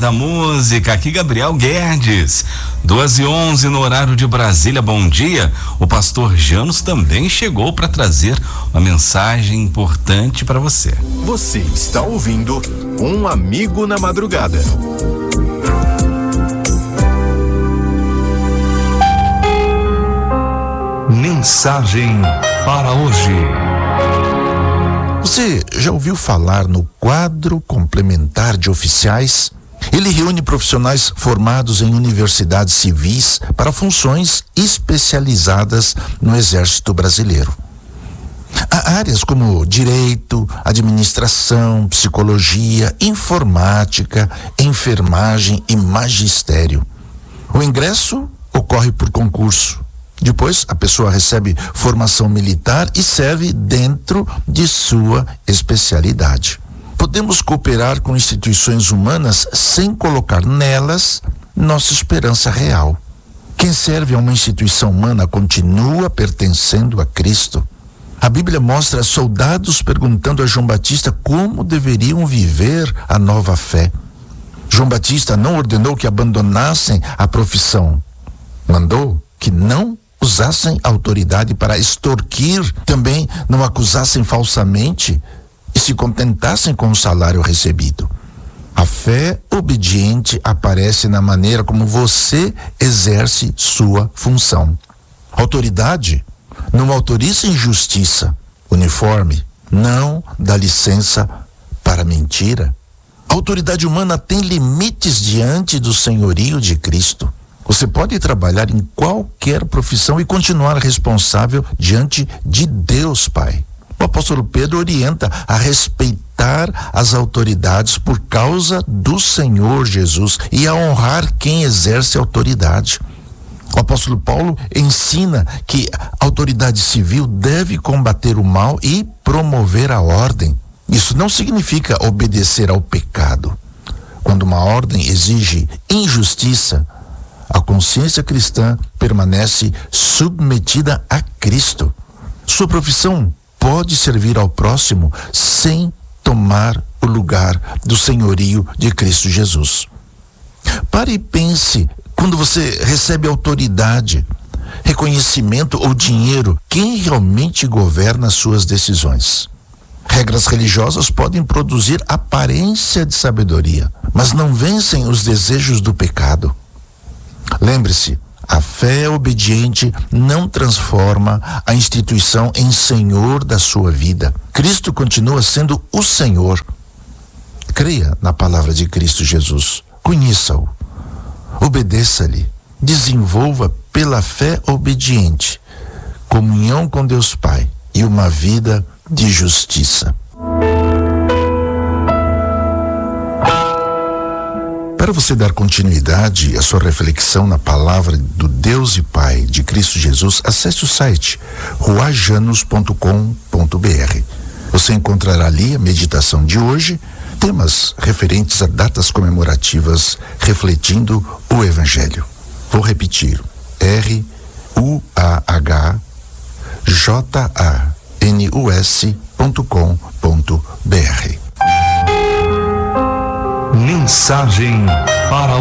da música, aqui Gabriel Guedes, 2h11 no horário de Brasília. Bom dia. O pastor Janos também chegou para trazer uma mensagem importante para você. Você está ouvindo Um Amigo na Madrugada. Mensagem para hoje. Você já ouviu falar no quadro complementar de oficiais? Ele reúne profissionais formados em universidades civis para funções especializadas no Exército Brasileiro. Há áreas como direito, administração, psicologia, informática, enfermagem e magistério. O ingresso ocorre por concurso. Depois, a pessoa recebe formação militar e serve dentro de sua especialidade. Podemos cooperar com instituições humanas sem colocar nelas nossa esperança real. Quem serve a uma instituição humana continua pertencendo a Cristo. A Bíblia mostra soldados perguntando a João Batista como deveriam viver a nova fé. João Batista não ordenou que abandonassem a profissão. Mandou que não usassem autoridade para extorquir, também não acusassem falsamente e se contentassem com o salário recebido. A fé obediente aparece na maneira como você exerce sua função. Autoridade não autoriza injustiça. Uniforme não dá licença para mentira. A autoridade humana tem limites diante do senhorio de Cristo. Você pode trabalhar em qualquer profissão e continuar responsável diante de Deus Pai. O apóstolo Pedro orienta a respeitar as autoridades por causa do Senhor Jesus e a honrar quem exerce autoridade. O apóstolo Paulo ensina que a autoridade civil deve combater o mal e promover a ordem. Isso não significa obedecer ao pecado. Quando uma ordem exige injustiça, a consciência cristã permanece submetida a Cristo. Sua profissão pode servir ao próximo sem tomar o lugar do senhorio de Cristo Jesus. Pare e pense, quando você recebe autoridade, reconhecimento ou dinheiro, quem realmente governa suas decisões? Regras religiosas podem produzir aparência de sabedoria, mas não vencem os desejos do pecado. Lembre-se, a fé obediente não transforma a instituição em senhor da sua vida. Cristo continua sendo o Senhor. Creia na palavra de Cristo Jesus. Conheça-o. Obedeça-lhe. Desenvolva pela fé obediente comunhão com Deus Pai e uma vida de justiça. Para você dar continuidade à sua reflexão na palavra do Deus e Pai de Cristo Jesus, acesse o site ruajanos.com.br. Você encontrará ali a meditação de hoje, temas referentes a datas comemorativas refletindo o Evangelho. Vou repetir: ruajanos.com.br. Mensagem para